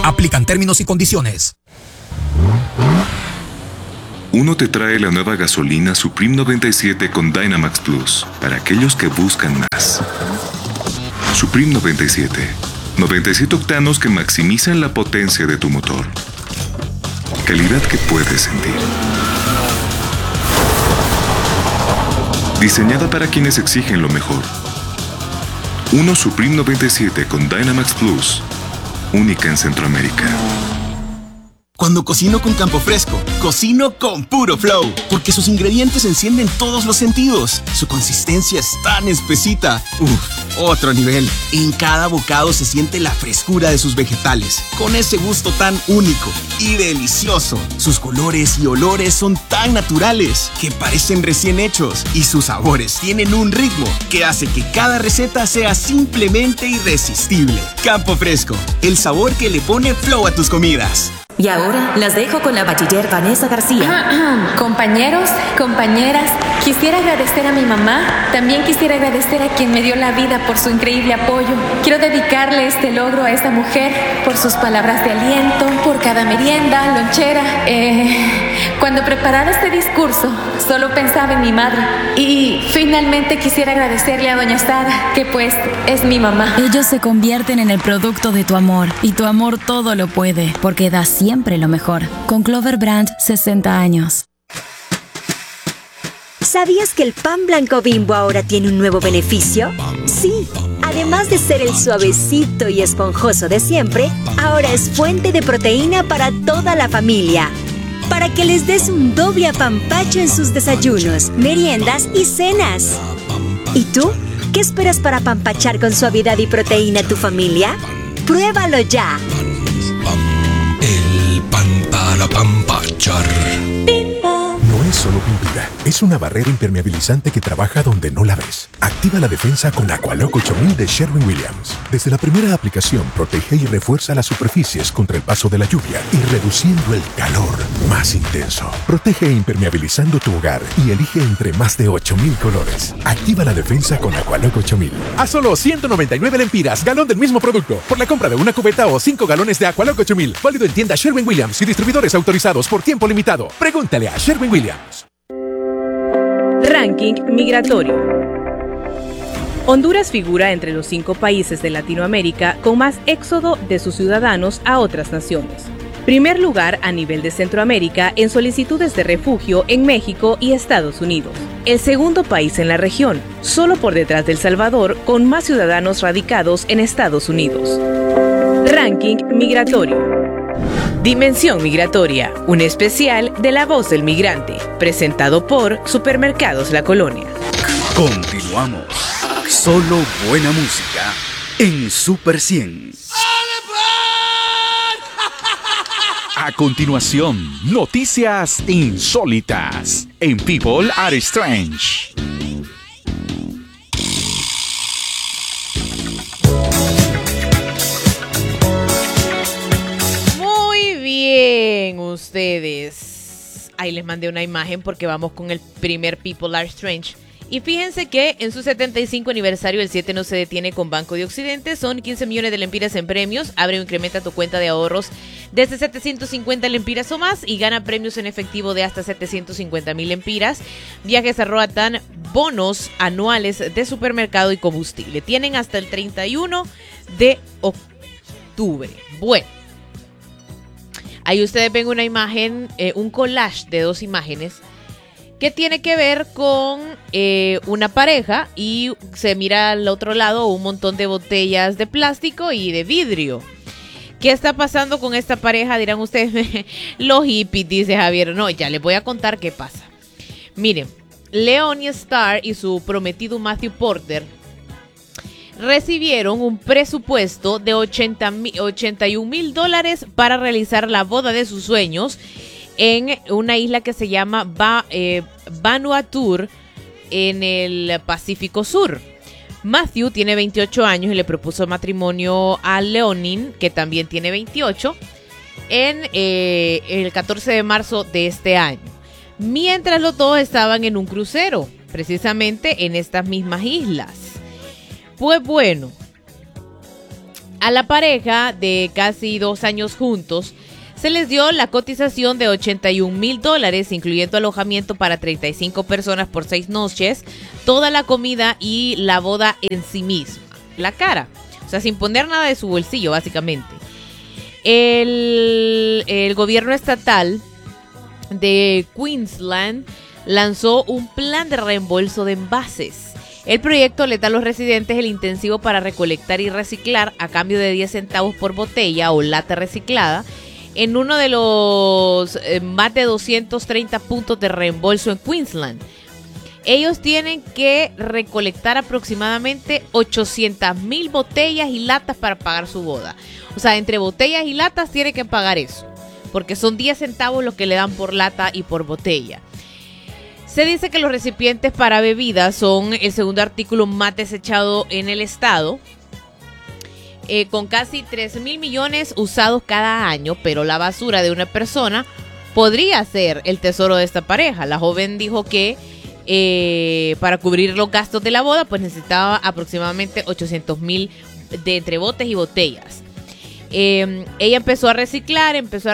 Aplican términos y condiciones. Uno te trae la nueva gasolina Supreme 97 con Dynamax Plus para aquellos que buscan más. Supreme 97. 97 octanos que maximizan la potencia de tu motor. Calidad que puedes sentir. Diseñada para quienes exigen lo mejor. Uno Supreme 97 con Dynamax Plus. Única en Centroamérica. Cuando cocino con Campo Fresco, cocino con puro flow, porque sus ingredientes encienden todos los sentidos. Su consistencia es tan espesita. Otro nivel. En cada bocado se siente la frescura de sus vegetales, con ese gusto tan único y delicioso. Sus colores y olores son tan naturales que parecen recién hechos, y sus sabores tienen un ritmo que hace que cada receta sea simplemente irresistible. Campo Fresco, el sabor que le pone flow a tus comidas. Y ahora las dejo con la bachiller Vanessa García. Compañeros, compañeras, quisiera agradecer a mi mamá. También quisiera agradecer a quien me dio la vida por su increíble apoyo. Quiero dedicarle este logro a esta mujer por sus palabras de aliento, por cada merienda, lonchera. Cuando preparaba este discurso, solo pensaba en mi madre. Y finalmente quisiera agradecerle a doña Sara, que pues es mi mamá. Ellos se convierten en el producto de tu amor, y tu amor todo lo puede, porque da siempre lo mejor. Con Clover Brand, 60 años. ¿Sabías que el pan blanco Bimbo ahora tiene un nuevo beneficio? Sí, además de ser el suavecito y esponjoso de siempre, ahora es fuente de proteína para toda la familia. Para que les des un doble apapacho en sus desayunos, meriendas y cenas. ¿Y tú? ¿Qué esperas para apapachar con suavidad y proteína a tu familia? ¡Pruébalo ya! El pan para apapachar. No es solo pintura, es una barrera impermeabilizante que trabaja donde no la ves. Activa la defensa con Aqualock 8000 de Sherwin-Williams. Desde la primera aplicación, protege y refuerza las superficies contra el paso de la lluvia y reduciendo el calor más intenso. Protege impermeabilizando tu hogar y elige entre más de 8000 colores. Activa la defensa con Aqualock 8000. A solo 199 lempiras, galón del mismo producto. Por la compra de una cubeta o 5 galones de Aqualock 8000. Válido en tienda Sherwin-Williams y distribuidores autorizados por tiempo limitado. Pregúntale a Sherwin-Williams. Ranking migratorio. Honduras figura entre los 5 países de Latinoamérica con más éxodo de sus ciudadanos a otras naciones. Primer lugar a nivel de Centroamérica en solicitudes de refugio en México y Estados Unidos. El segundo país en la región, solo por detrás de El Salvador, con más ciudadanos radicados en Estados Unidos. Ranking migratorio. Dimensión Migratoria, un especial de La Voz del Migrante, presentado por Supermercados La Colonia. Continuamos. Solo buena música en Super 100. A continuación, noticias insólitas en People Are Strange. Bien, ustedes. Ahí les mandé una imagen porque vamos con el primer People Are Strange. Y fíjense que en su 75 aniversario el 7 no se detiene con Banco de Occidente. Son 15 millones de lempiras en premios. Abre o incrementa tu cuenta de ahorros desde 750 lempiras o más y gana premios en efectivo de hasta 750,000 lempiras. Viajes a Roatán, bonos anuales de supermercado y combustible. Tienen hasta el 31 de octubre. Bueno. Ahí ustedes ven una imagen, un collage de 2 imágenes que tiene que ver con una pareja y se mira al otro lado un montón de botellas de plástico y de vidrio. ¿Qué está pasando con esta pareja? Dirán ustedes, los hippies, dice Javier. No, ya les voy a contar qué pasa. Miren, Leonie Starr y su prometido Matthew Porter recibieron un presupuesto de $81,000 para realizar la boda de sus sueños en una isla que se llama Vanuatu en el Pacífico Sur. Matthew tiene 28 años y le propuso matrimonio a Leonie, que también tiene 28, en el 14 de marzo de este año. Mientras los dos estaban en un crucero, precisamente en estas mismas islas. Pues bueno, A la pareja de casi 2 años juntos se les dio la cotización de $81,000, incluyendo alojamiento para 35 personas por 6 noches, toda la comida y la boda en sí misma. La cara, o sea, sin poner nada de su bolsillo, básicamente. El gobierno estatal de Queensland lanzó un plan de reembolso de envases. El proyecto le da a los residentes el incentivo para recolectar y reciclar a cambio de 10 centavos por botella o lata reciclada en uno de los más de 230 puntos de reembolso en Queensland. Ellos tienen que recolectar aproximadamente 800,000 botellas y latas para pagar su boda. O sea, entre botellas y latas tienen que pagar eso, porque son 10 centavos lo que le dan por lata y por botella. Se dice que los recipientes para bebidas son el segundo artículo más desechado en el estado, con casi 3,000 millones usados cada año, pero la basura de una persona podría ser el tesoro de esta pareja. La joven dijo que para cubrir los gastos de la boda, pues necesitaba aproximadamente 800,000 de entre botes y botellas. Ella empezó a reciclar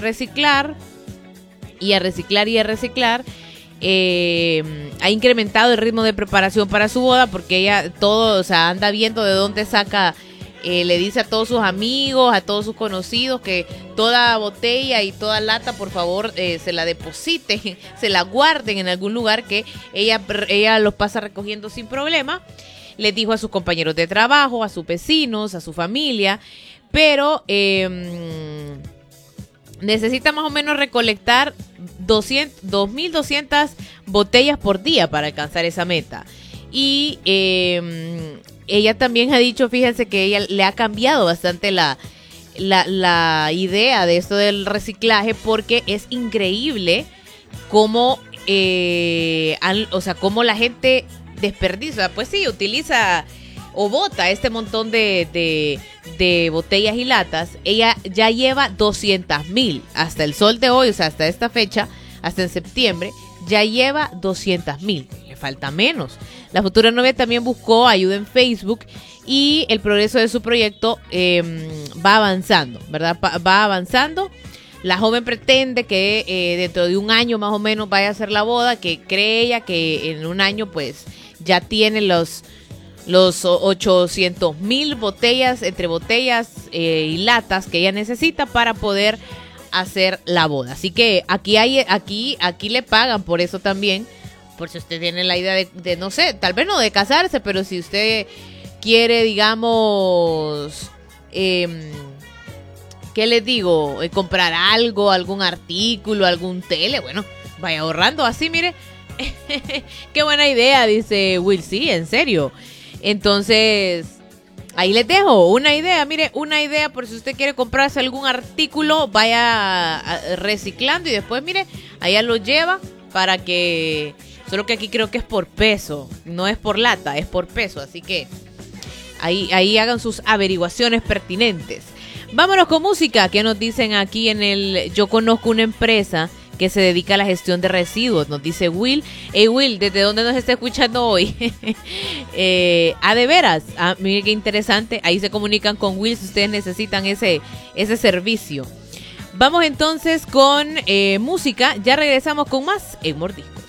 y a reciclar. Ha incrementado el ritmo de preparación para su boda porque ella anda viendo de dónde saca, le dice a todos sus amigos, a todos sus conocidos que toda botella y toda lata, por favor, se la depositen, se la guarden en algún lugar que ella los pasa recogiendo sin problema. Les dijo a sus compañeros de trabajo, a sus vecinos, a su familia, pero necesita más o menos recolectar 2,200 botellas por día para alcanzar esa meta. Y ella también ha dicho, fíjense que ella le ha cambiado bastante la idea de esto del reciclaje, porque es increíble cómo, cómo la gente desperdicia, pues sí, utiliza o bota este montón de botellas y latas. Ella ya lleva 200,000 hasta el sol de hoy, o sea, hasta esta fecha, hasta en septiembre, ya lleva 200,000. Le falta menos. La futura novia también buscó ayuda en Facebook y el progreso de su proyecto va avanzando, ¿verdad? Va avanzando. La joven pretende que dentro de un año más o menos vaya a hacer la boda, que cree ella que en un año pues ya tiene los 800,000 botellas, entre botellas y latas que ella necesita para poder hacer la boda. Así que aquí le pagan por eso también, por si usted tiene la idea de no sé, tal vez no de casarse, pero si usted quiere, digamos, ¿qué les digo? Comprar algo, algún artículo, algún tele, bueno, vaya ahorrando así, mire. Qué buena idea, dice Will, sí, en serio. Entonces, ahí les dejo una idea, mire, una idea por si usted quiere comprarse algún artículo, vaya reciclando y después, mire, allá lo lleva para que, solo que aquí creo que es por peso, no es por lata, es por peso, así que ahí hagan sus averiguaciones pertinentes. Vámonos con música, ¿qué nos dicen aquí en el Yo Conozco una Empresa que se dedica a la gestión de residuos? Nos dice Will. Hey Will, ¿desde dónde nos está escuchando hoy? De veras, miren qué interesante. Ahí se comunican con Will si ustedes necesitan ese servicio. Vamos entonces con música. Ya regresamos con más en Mordisco.